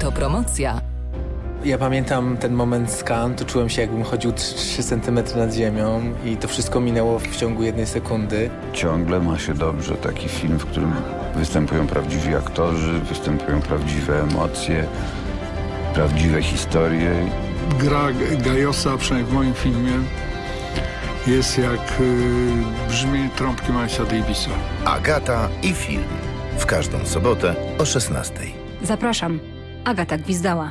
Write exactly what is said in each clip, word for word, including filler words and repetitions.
Autopromocja. Ja pamiętam ten moment z Cannes, to czułem się, jakbym chodził trzy centymetry nad ziemią i to wszystko minęło w ciągu jednej sekundy. Ciągle ma się dobrze. Taki film, w którym występują prawdziwi aktorzy, występują prawdziwe emocje, prawdziwe historie. Gra Gajosa, przynajmniej w moim filmie, jest jak y, brzmienie trąbki Milesa Davisa. Agata i film. W każdą sobotę o szesnastej. Zapraszam. Agata Gwizdała.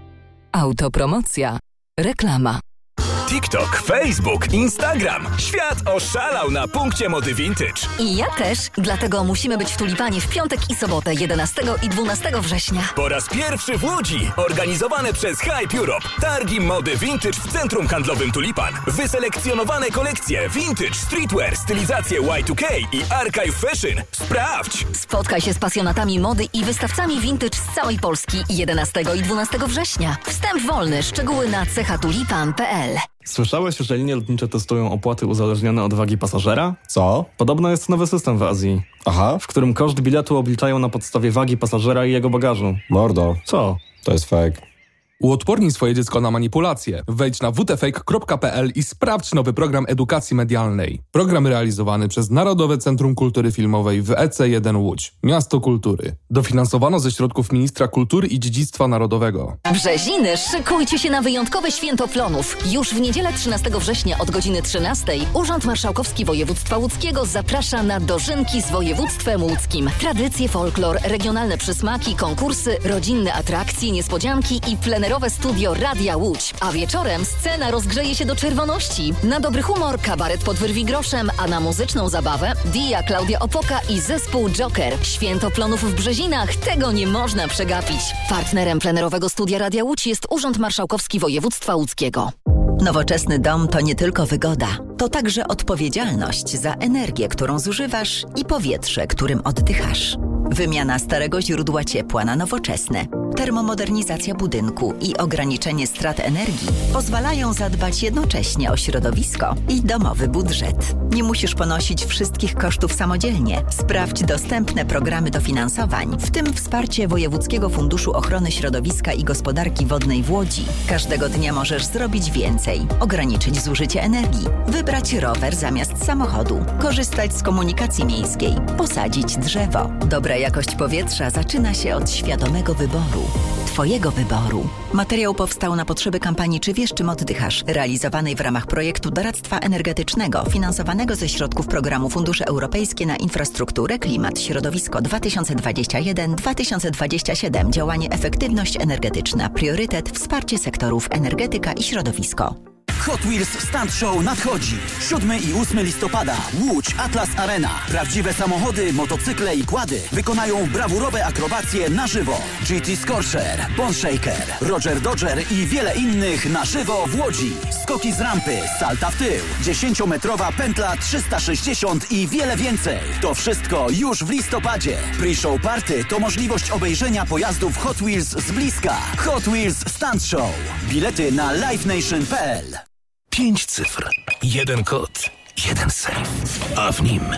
Autopromocja. Reklama. TikTok, Facebook, Instagram. Świat oszalał na punkcie mody vintage. I ja też, dlatego musimy być w Tulipanie w piątek i sobotę, jedenastego i dwunastego września. Po raz pierwszy w Łodzi. Organizowane przez Hype Europe. Targi mody vintage w centrum handlowym Tulipan. Wyselekcjonowane kolekcje vintage, streetwear, stylizacje Y dwa K i archive fashion. Sprawdź! Spotkaj się z pasjonatami mody i wystawcami vintage z całej Polski jedenastego i dwunastego września. Wstęp wolny, szczegóły na cechatulipan kropka p l. Słyszałeś, że linie lotnicze testują opłaty uzależnione od wagi pasażera? Co? Podobno jest nowy system w Azji. Aha. W którym koszt biletu obliczają na podstawie wagi pasażera i jego bagażu. Mordo. Co? To jest fake. Uodpornij swoje dziecko na manipulacje. Wejdź na w t fake kropka p l i sprawdź nowy program edukacji medialnej. Program realizowany przez Narodowe Centrum Kultury Filmowej w E C jeden Łódź. Miasto Kultury. Dofinansowano ze środków Ministra Kultury i Dziedzictwa Narodowego. Brzeziny, szykujcie się na wyjątkowe święto plonów. Już w niedzielę trzynastego września od godziny trzynastej Urząd Marszałkowski Województwa Łódzkiego zaprasza na dożynki z województwem łódzkim. Tradycje, folklor, regionalne przysmaki, konkursy, rodzinne atrakcje, niespodzianki i plenerowe studio Radia Łódź. A wieczorem scena rozgrzeje się do czerwoności. Na dobry humor kabaret pod wyrwi groszem, a na muzyczną zabawę Dia, Klaudia Opoka i zespół Joker. Święto plonów w Brzezinach, tego nie można przegapić. Partnerem plenerowego studia Radia Łódź jest Urząd Marszałkowski Województwa Łódzkiego. Nowoczesny dom to nie tylko wygoda, to także odpowiedzialność za energię, którą zużywasz i powietrze, którym oddychasz. Wymiana starego źródła ciepła na nowoczesne, termomodernizacja budynku i ograniczenie strat energii pozwalają zadbać jednocześnie o środowisko i domowy budżet. Nie musisz ponosić wszystkich kosztów samodzielnie. Sprawdź dostępne programy dofinansowań, w tym wsparcie Wojewódzkiego Funduszu Ochrony Środowiska i Gospodarki Wodnej w Łodzi. Każdego dnia możesz zrobić więcej, ograniczyć zużycie energii, wybrać rower zamiast samochodu, korzystać z komunikacji miejskiej, posadzić drzewo. Dobra jakość powietrza zaczyna się od świadomego wyboru. Twojego wyboru. Materiał powstał na potrzeby kampanii Czy wiesz, czym oddychasz? Realizowanej w ramach projektu doradztwa energetycznego finansowanego ze środków programu Fundusze Europejskie na Infrastrukturę, Klimat, Środowisko dwa tysiące dwadzieścia jeden do dwa tysiące dwadzieścia siedem. Działanie Efektywność Energetyczna. Priorytet Wsparcie sektorów energetyka i środowisko. Hot Wheels Stunt Show nadchodzi. siódmego i ósmego listopada. Łódź Atlas Arena. Prawdziwe samochody, motocykle i quady wykonają brawurowe akrobacje na żywo. G T Scorcher, Bone Shaker, Roger Dodger i wiele innych na żywo w Łodzi. Skoki z rampy, salta w tył, dziesięciometrowa pętla trzysta sześćdziesiąt i wiele więcej. To wszystko już w listopadzie. Pre-show party to możliwość obejrzenia pojazdów Hot Wheels z bliska. Hot Wheels Stunt Show. Bilety na live nation kropka p l. Pięć cyfr, jeden kod, jeden sejf, a w nim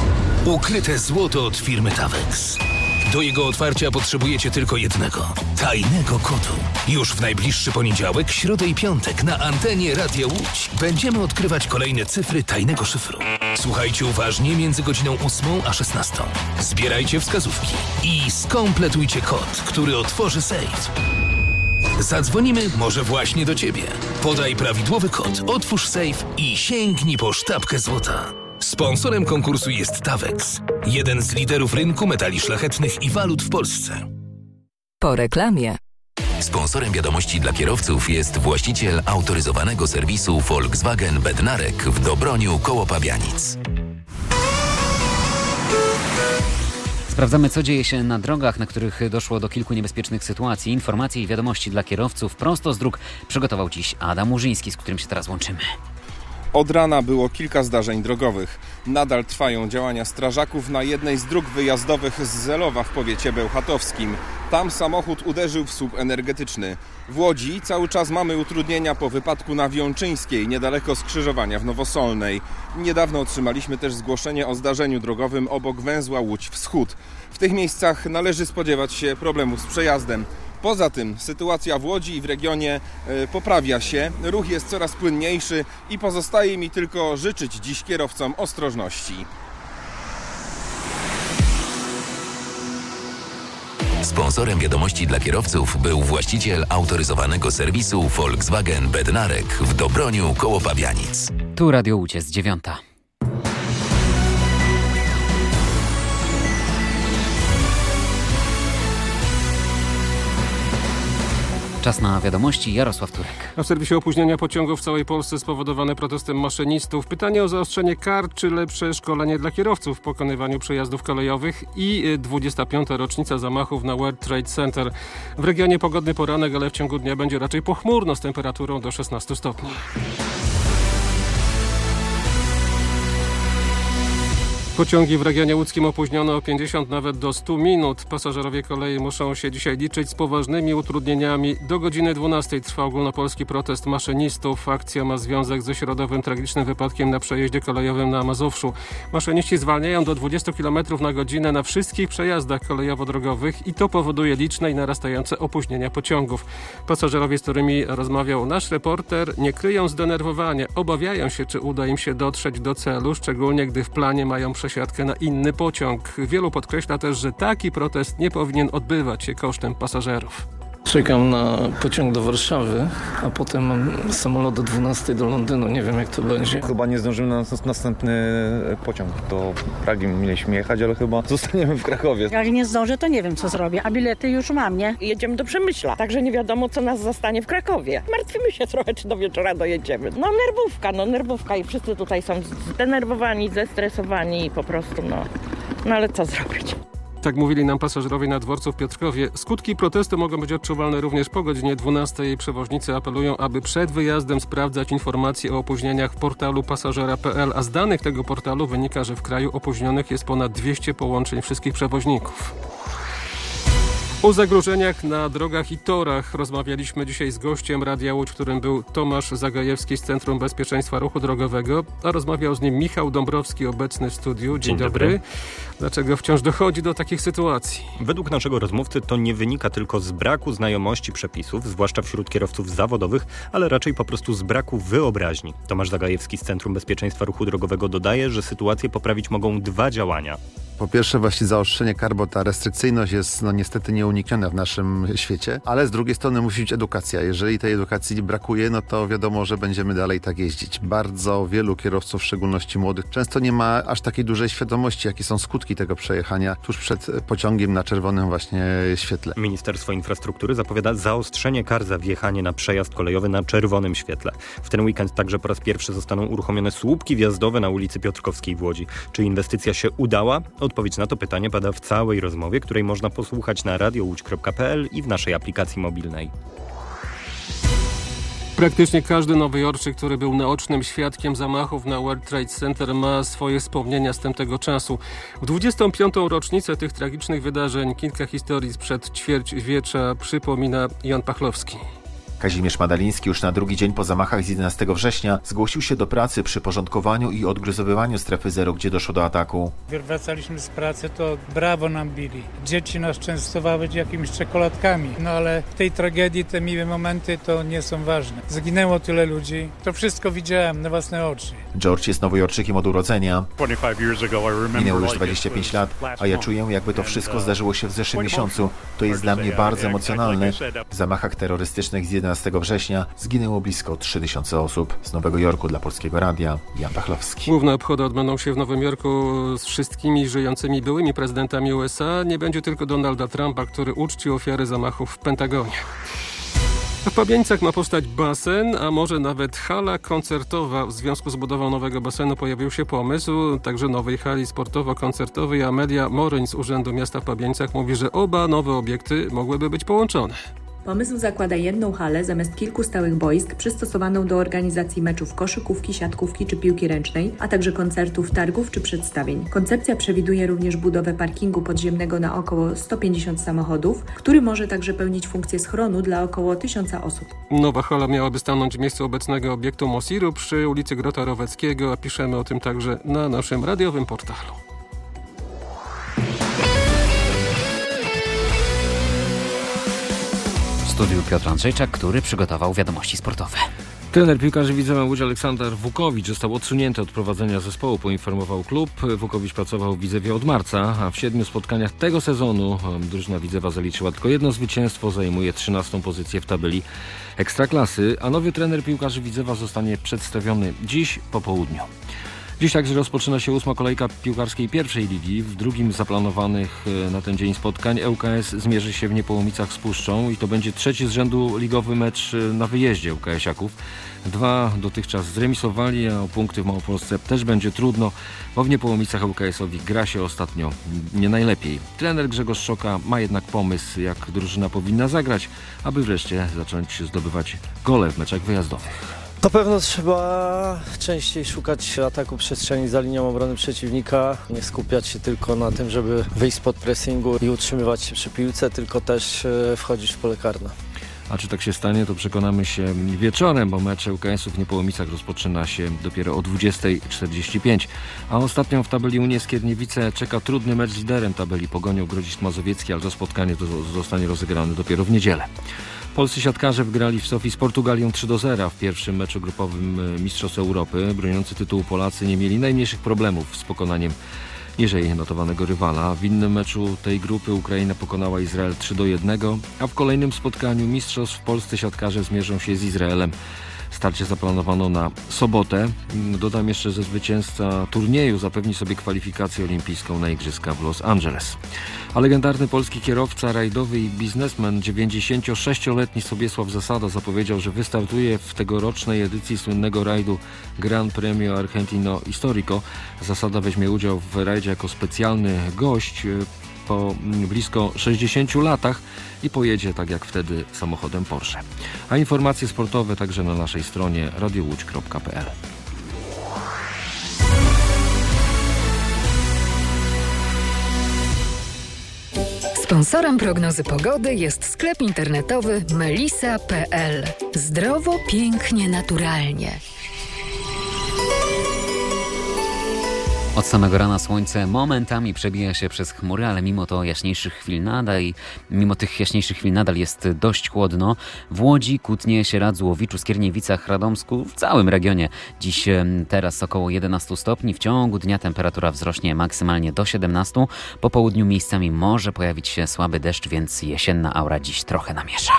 ukryte złoto od firmy Tawex. Do jego otwarcia potrzebujecie tylko jednego, tajnego kodu. Już w najbliższy poniedziałek, środę i piątek na antenie Radia Łódź będziemy odkrywać kolejne cyfry tajnego szyfru. Słuchajcie uważnie między godziną ósmą a szesnastą. Zbierajcie wskazówki i skompletujcie kod, który otworzy sejf. Zadzwonimy może właśnie do Ciebie. Podaj prawidłowy kod, otwórz sejf i sięgnij po sztabkę złota. Sponsorem konkursu jest Tawex, jeden z liderów rynku metali szlachetnych i walut w Polsce. Po reklamie. Sponsorem wiadomości dla kierowców jest właściciel autoryzowanego serwisu Volkswagen Bednarek w Dobroniu koło Pabianic. Sprawdzamy, co dzieje się na drogach, na których doszło do kilku niebezpiecznych sytuacji. Informacje i wiadomości dla kierowców prosto z dróg przygotował dziś Adam Murzyński, z którym się teraz łączymy. Od rana było kilka zdarzeń drogowych. Nadal trwają działania strażaków na jednej z dróg wyjazdowych z Zelowa w powiecie bełchatowskim. Tam samochód uderzył w słup energetyczny. W Łodzi cały czas mamy utrudnienia po wypadku na Wiączyńskiej, niedaleko skrzyżowania w Nowosolnej. Niedawno otrzymaliśmy też zgłoszenie o zdarzeniu drogowym obok węzła Łódź Wschód. W tych miejscach należy spodziewać się problemów z przejazdem. Poza tym sytuacja w Łodzi i w regionie poprawia się, ruch jest coraz płynniejszy i pozostaje mi tylko życzyć dziś kierowcom ostrożności. Sponsorem wiadomości dla kierowców był właściciel autoryzowanego serwisu Volkswagen Bednarek w Dobroniu koło Pabianic. Tu Radio Łódź jest dziewiąta. Czas na wiadomości. Jarosław Turek. A w serwisie opóźnienia pociągów w całej Polsce spowodowane protestem maszynistów. Pytanie o zaostrzenie kar, czy lepsze szkolenie dla kierowców w pokonywaniu przejazdów kolejowych i dwudziesta piąta rocznica zamachów na World Trade Center. W regionie pogodny poranek, ale w ciągu dnia będzie raczej pochmurno z temperaturą do szesnastu stopni. Pociągi w regionie łódzkim opóźniono o pięćdziesiąt, nawet do stu minut. Pasażerowie kolei muszą się dzisiaj liczyć z poważnymi utrudnieniami. Do godziny dwunastej trwa ogólnopolski protest maszynistów. Akcja ma związek ze środowym tragicznym wypadkiem na przejeździe kolejowym na Mazowszu. Maszyniści zwalniają do dwudziestu kilometrów na godzinę na wszystkich przejazdach kolejowo-drogowych i to powoduje liczne i narastające opóźnienia pociągów. Pasażerowie, z którymi rozmawiał nasz reporter, nie kryją zdenerwowania. Obawiają się, czy uda im się dotrzeć do celu, szczególnie gdy w planie mają przesiadkę na inny pociąg. Wielu podkreśla też, że taki protest nie powinien odbywać się kosztem pasażerów. Czekam na pociąg do Warszawy, a potem mam samolot do dwunastej do Londynu. Nie wiem, jak to będzie. Chyba nie zdążymy na następny pociąg. Do Pragi mieliśmy jechać, ale chyba zostaniemy w Krakowie. Jak nie zdążę, to nie wiem, co zrobię, a bilety już mam, nie? Jedziemy do Przemyśla, także nie wiadomo, co nas zastanie w Krakowie. Martwimy się trochę, czy do wieczora dojedziemy. No nerwówka, no nerwówka i wszyscy tutaj są zdenerwowani, zestresowani i po prostu no, no ale co zrobić? Tak mówili nam pasażerowie na dworcu w Piotrkowie. Skutki protestu mogą być odczuwalne również po godzinie dwunastej. Przewoźnicy apelują, aby przed wyjazdem sprawdzać informacje o opóźnieniach w portalu pasażera kropka pe el, a z danych tego portalu wynika, że w kraju opóźnionych jest ponad dwieście połączeń wszystkich przewoźników. O zagrożeniach na drogach i torach rozmawialiśmy dzisiaj z gościem Radia Łódź, którym był Tomasz Zagajewski z Centrum Bezpieczeństwa Ruchu Drogowego, a rozmawiał z nim Michał Dąbrowski, obecny w studiu. Dzień, Dzień dobry. dobry. Dlaczego wciąż dochodzi do takich sytuacji? Według naszego rozmówcy to nie wynika tylko z braku znajomości przepisów, zwłaszcza wśród kierowców zawodowych, ale raczej po prostu z braku wyobraźni. Tomasz Zagajewski z Centrum Bezpieczeństwa Ruchu Drogowego dodaje, że sytuację poprawić mogą dwa działania. Po pierwsze właśnie zaostrzenie kar, bo ta restrykcyjność jest no niestety nieunikniona w naszym świecie, ale z drugiej strony musi być edukacja. Jeżeli tej edukacji brakuje, no to wiadomo, że będziemy dalej tak jeździć. Bardzo wielu kierowców, w szczególności młodych, często nie ma aż takiej dużej świadomości, jakie są skutki tego przejechania tuż przed pociągiem na czerwonym właśnie świetle. Ministerstwo Infrastruktury zapowiada zaostrzenie kar za wjechanie na przejazd kolejowy na czerwonym świetle. W ten weekend także po raz pierwszy zostaną uruchomione słupki wjazdowe na ulicy Piotrkowskiej w Łodzi. Czy inwestycja się udała? Odpowiedź na to pytanie pada w całej rozmowie, której można posłuchać na radio łódź kropka pe el i w naszej aplikacji mobilnej. Praktycznie każdy nowojorczyk, który był naocznym świadkiem zamachów na World Trade Center, ma swoje wspomnienia z tamtego czasu. W dwudziestą piątą rocznicę tych tragicznych wydarzeń kilka historii sprzed ćwierćwiecza przypomina Jan Pachlowski. Kazimierz Madaliński już na drugi dzień po zamachach z jedenastego września zgłosił się do pracy przy porządkowaniu i odgruzowywaniu strefy zero, gdzie doszło do ataku. Jak wracaliśmy z pracy, to brawo nam bili. Dzieci nas częstowały jakimiś czekoladkami. No ale w tej tragedii te miłe momenty to nie są ważne. Zginęło tyle ludzi. To wszystko widziałem na własne oczy. George jest nowojorczykiem od urodzenia. Minęło już dwadzieścia pięć lat, a ja czuję, jakby to wszystko zdarzyło się w zeszłym miesiącu. To jest dla mnie bardzo emocjonalne. W zamachach terrorystycznych z jedenastego września zginęło blisko trzy tysiące osób. Z Nowego Jorku dla Polskiego Radia, Jan Pachlowski. Główne obchody odbędą się w Nowym Jorku z wszystkimi żyjącymi byłymi prezydentami U S A. Nie będzie tylko Donalda Trumpa, który uczci ofiary zamachów w Pentagonie. W Pabianicach ma powstać basen, a może nawet hala koncertowa. W związku z budową nowego basenu pojawił się pomysł także nowej hali sportowo-koncertowej. Amelia Moryń z Urzędu Miasta w Pabianicach mówi, że oba nowe obiekty mogłyby być połączone. Pomysł zakłada jedną halę zamiast kilku stałych boisk przystosowaną do organizacji meczów koszykówki, siatkówki czy piłki ręcznej, a także koncertów, targów czy przedstawień. Koncepcja przewiduje również budowę parkingu podziemnego na około sto pięćdziesiąt samochodów, który może także pełnić funkcję schronu dla około tysiąca osób. Nowa hala miałaby stanąć w miejscu obecnego obiektu Mosiru przy ulicy Grota Roweckiego, a piszemy o tym także na naszym radiowym portalu. studiu Piotr Andrzejczak, który przygotował wiadomości sportowe. Trener piłkarzy Widzewa Łódź Aleksander Wukowicz został odsunięty od prowadzenia zespołu, poinformował klub. Wukowicz pracował w Widzewie od marca, a w siedmiu spotkaniach tego sezonu drużyna Widzewa zaliczyła tylko jedno zwycięstwo, zajmuje trzynastą pozycję w tabeli Ekstraklasy, a nowy trener piłkarzy Widzewa zostanie przedstawiony dziś po południu. Dziś także rozpoczyna się ósma kolejka piłkarskiej pierwszej ligi. W drugim z zaplanowanych na ten dzień spotkań L K S zmierzy się w Niepołomicach z Puszczą i to będzie trzeci z rzędu ligowy mecz na wyjeździe L K S-iaków. Dwa dotychczas zremisowali, a o punkty w Małopolsce też będzie trudno, bo w Niepołomicach L K S-owi gra się ostatnio nie najlepiej. Trener Grzegorz Szoka ma jednak pomysł, jak drużyna powinna zagrać, aby wreszcie zacząć zdobywać gole w meczach wyjazdowych. Na pewno trzeba częściej szukać ataku przestrzeni za linią obrony przeciwnika, nie skupiać się tylko na tym, żeby wyjść spod pressingu i utrzymywać się przy piłce, tylko też wchodzić w pole karne. A czy tak się stanie, to przekonamy się wieczorem, bo mecz L K S-u w Niepołomicach rozpoczyna się dopiero o dwudziesta czterdzieści pięć. A ostatnią w tabeli Unię Skierniewice czeka trudny mecz z liderem tabeli Pogonią Grodzisk Mazowiecki, ale to spotkanie to zostanie rozegrane dopiero w niedzielę. Polscy siatkarze wygrali w Sofii z Portugalią trzy do zera w pierwszym meczu grupowym Mistrzostw Europy. Broniący tytułu Polacy nie mieli najmniejszych problemów z pokonaniem niżej notowanego rywala. W innym meczu tej grupy Ukraina pokonała Izrael trzy do jednego, a w kolejnym spotkaniu mistrzostw polscy siatkarze zmierzą się z Izraelem. Starcie zaplanowano na sobotę. Dodam jeszcze, że zwycięzca turnieju zapewni sobie kwalifikację olimpijską na Igrzyska w Los Angeles. A legendarny polski kierowca rajdowy i biznesmen, dziewięćdziesięciosześcioletni Sobiesław Zasada zapowiedział, że wystartuje w tegorocznej edycji słynnego rajdu Gran Premio Argentino Histórico. Zasada weźmie udział w rajdzie jako specjalny gość po blisko sześćdziesięciu latach i pojedzie tak jak wtedy samochodem Porsche. A informacje sportowe także na naszej stronie radio łódź kropka p l. Sponsorem prognozy pogody jest sklep internetowy melisa kropka p l. Zdrowo, pięknie, naturalnie. Od samego rana słońce momentami przebija się przez chmury, ale mimo to jaśniejszych chwil nadal i mimo tych jaśniejszych chwil nadal jest dość chłodno. W Łodzi, Kutnie, Sieradzu-Łowiczu, Skierniewicach, Radomsku, w całym regionie. Dziś teraz około jedenaście stopni. W ciągu dnia temperatura wzrośnie maksymalnie do siedemnastu. Po południu miejscami może pojawić się słaby deszcz, więc jesienna aura dziś trochę namiesza.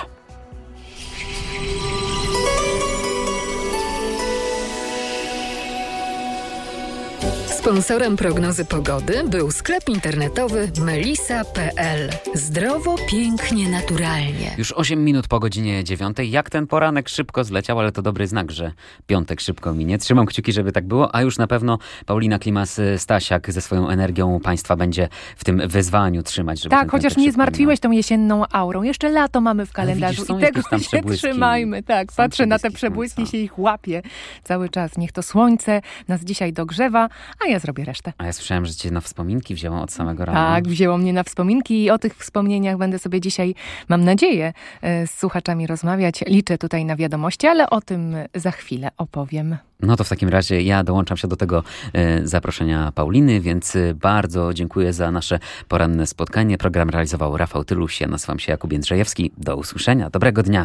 Sponsorem prognozy pogody był sklep internetowy melisa kropka p l. Zdrowo, pięknie, naturalnie. Już osiem minut po godzinie dziewiątej. Jak ten poranek szybko zleciał, ale to dobry znak, że piątek szybko minie. Trzymam kciuki, żeby tak było, a już na pewno Paulina Klimas-Stasiak ze swoją energią Państwa będzie w tym wyzwaniu trzymać. Żeby tak, chociaż nie zmartwiłeś tą jesienną aurą. Jeszcze lato mamy w kalendarzu no, widzisz, i tego się przebłyski. Trzymajmy. Tak, są patrzę na te przebłyski, się ich łapie cały czas. Niech to słońce nas dzisiaj dogrzewa, a ja zrobię resztę. A ja słyszałem, że cię na wspominki wzięło od samego rana. Tak, wzięło mnie na wspominki i o tych wspomnieniach będę sobie dzisiaj, mam nadzieję, z słuchaczami rozmawiać. Liczę tutaj na wiadomości, ale o tym za chwilę opowiem. No to w takim razie ja dołączam się do tego e, zaproszenia Pauliny, więc bardzo dziękuję za nasze poranne spotkanie. Program realizował Rafał Tyluś, ja nazywam się Jakub Jędrzejewski. Do usłyszenia, dobrego dnia.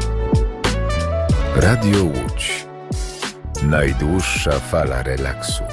Radio Łódź. Najdłuższa fala relaksu.